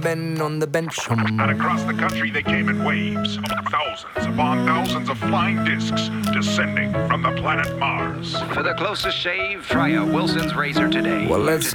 men on the bench. And across the country they came in waves, thousands upon thousands of flying discs descending from the planet Mars. For the closest shave, try a Wilson's razor today. Well, let's